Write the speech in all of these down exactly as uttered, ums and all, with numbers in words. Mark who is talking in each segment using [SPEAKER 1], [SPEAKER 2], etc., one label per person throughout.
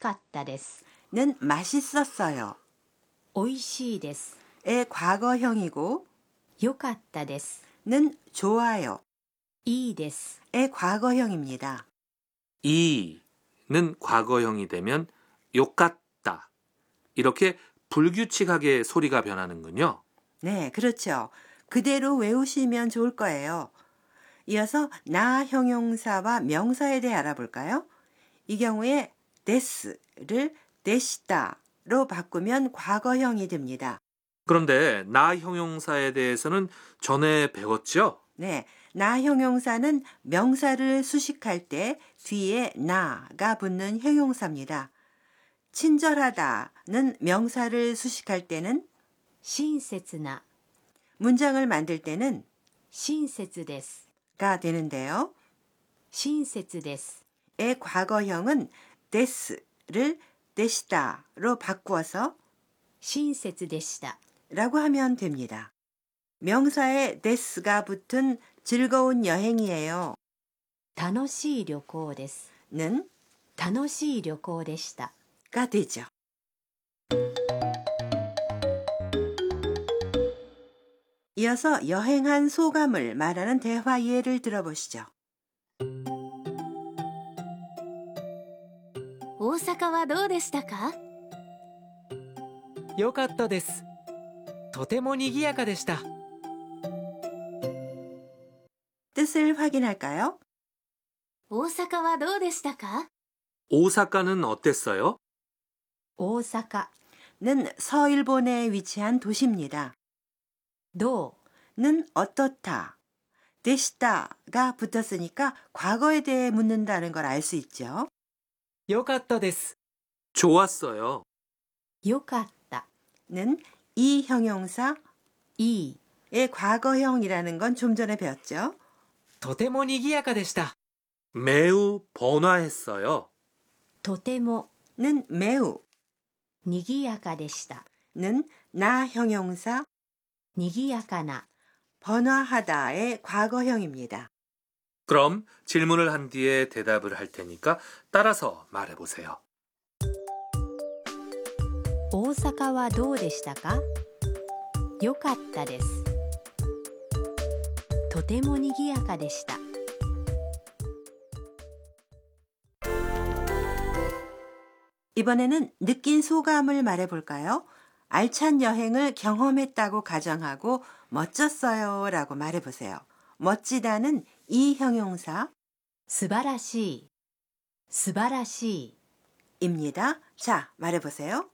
[SPEAKER 1] かったです。
[SPEAKER 2] 는 맛있었어요.
[SPEAKER 1] おいしいです。
[SPEAKER 2] 의 과거형이고
[SPEAKER 1] よかったです。
[SPEAKER 2] 는 좋아요.
[SPEAKER 1] いいです。
[SPEAKER 2] 의 과거형입니다.
[SPEAKER 3] 이는 과거형이 되면 욕같다. 이렇게 불규칙하게 소리가 변하는군요.
[SPEAKER 2] 네, 그렇죠. 그대로 외우시면 좋을 거예요. 이어서 나 형용사와 명사에 대해 알아볼까요? 이 경우에 데스를 데시다로 바꾸면 과거형이 됩니다.
[SPEAKER 3] 그런데 나 형용사에 대해서는 전에 배웠죠?
[SPEAKER 2] 네, 나 형용사는 명사를 수식할 때 뒤에 나가 붙는 형용사입니다. 친절하다는 명사를 수식할 때는
[SPEAKER 1] 親切な
[SPEAKER 2] 문장을 만들 때는
[SPEAKER 1] 親切です。
[SPEAKER 2] 가 되는데요.
[SPEAKER 1] 親切です。
[SPEAKER 2] 의 과거형은 데스를 데시다로 바꾸어서
[SPEAKER 1] 親切でした。
[SPEAKER 2] 라고 하면 됩니다. 명사에 데스가 붙은 즐거운 여행이에요.
[SPEAKER 1] 楽しい旅行です。
[SPEAKER 2] 는
[SPEAKER 1] 楽しい旅行でした。
[SPEAKER 2] 가 되죠. 이어서 여행한 소감을 말하는 대화 예를 들어보시죠.
[SPEAKER 4] 大阪はどうでしたか？
[SPEAKER 5] よかったです。とても賑やかでした。
[SPEAKER 2] 뜻을 확인할까요?
[SPEAKER 4] 大阪はどうでしたか？
[SPEAKER 3] 오사카는 어땠어요?
[SPEAKER 1] 大阪
[SPEAKER 2] 는 서일본에 위치한 도시입니다.
[SPEAKER 1] どう
[SPEAKER 2] 는 어떻다, 데시다가 붙었으니까 과거에 대해 묻는다는 걸 알 수 있죠.
[SPEAKER 5] よかったです。
[SPEAKER 3] 좋았어요.
[SPEAKER 1] よかった
[SPEAKER 2] 는 이 형용사
[SPEAKER 1] いい
[SPEAKER 2] 의 과거형이라는 건 좀 전에 배웠죠.
[SPEAKER 5] とても賑やかでした。
[SPEAKER 3] 매우 번화했어요.
[SPEAKER 1] とても
[SPEAKER 2] 는 매우
[SPEAKER 1] にぎやかでした。
[SPEAKER 2] 는 나 형용사
[SPEAKER 1] にぎやかな
[SPEAKER 2] 번화하다의 과거형입니다.
[SPEAKER 3] 그럼 질문을 한 뒤에 대답을 할 테니까 따라서 말해보세요.
[SPEAKER 1] 大阪はどうでしたか？よかったです。とてもにぎやかでした。
[SPEAKER 2] 이번에는 느낀 소감을 말해볼까요? 알찬 여행을 경험했다고 가정하고 멋졌어요 라고 말해보세요. 멋지다는 이 형용사
[SPEAKER 1] 素晴らしい素晴らしい
[SPEAKER 2] 입니다. 자, 말해보세요.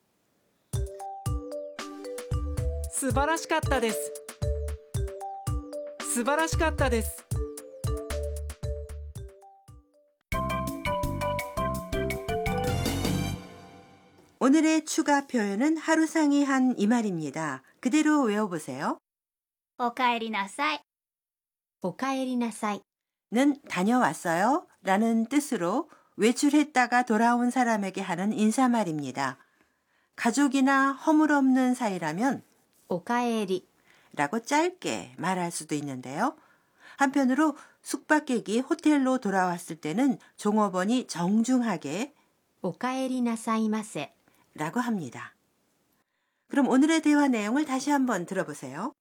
[SPEAKER 5] 素晴らしかったです。素晴らしかったです。
[SPEAKER 2] 오늘의 추가 표현은 하루상이 한 이 말입니다. 그대로 외워보세요.
[SPEAKER 4] おかえりなさい。
[SPEAKER 1] おかえりなさい
[SPEAKER 2] 는 다녀왔어요 라는 뜻으로 외출했다가 돌아온 사람에게 하는 인사말입니다. 가족이나 허물없는 사이라면
[SPEAKER 1] おかえり
[SPEAKER 2] 라고 짧게 말할 수도 있는데요. 한편으로 숙박객이 호텔로 돌아왔을 때는 종업원이 정중하게
[SPEAKER 1] おかえりなさいませ
[SPEAKER 2] 라고 합니다. 그럼 오늘의 대화 내용을 다시 한번 들어보세요.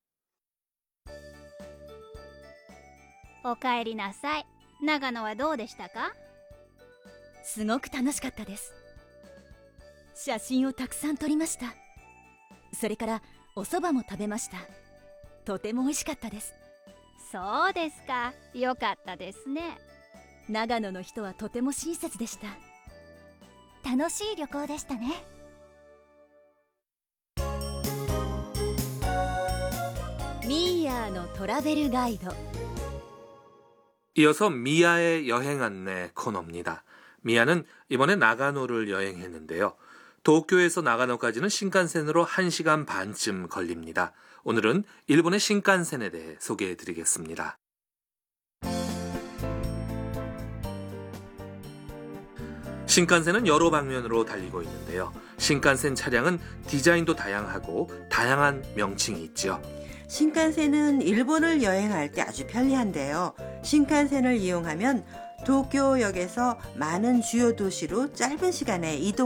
[SPEAKER 4] おかえりなさい。長野はどうでしたか？すごく楽しかったです。写真をたくさん撮りました。それからお蕎麦も食べました。とても美味しかったです。そうですか。よかったですね。長野の人はとても親切でした。楽しい旅行でしたね。ミーヤーのトラベルガイド。
[SPEAKER 3] 이어서 미아의 여행 안내 코너입니다. 미아는 이번에 나가노를 여행했는데요. 도쿄에서 나가노까지는 신칸센으로 한 시간 반쯤 걸립니다. 오늘은 일본의 신칸센에 대해 소개해 드리겠습니다. 신칸센은 여러 방면으로 달리고 있는데요. 신칸센 차량은 디자인도 다양하고 다양한 명칭이 있죠.
[SPEAKER 2] 신칸센은 일본을 여행할 때 아주 편리한데요. 신칸센을 이용하면 도쿄역에서 많은 주요 도시로 짧은 시간에 이동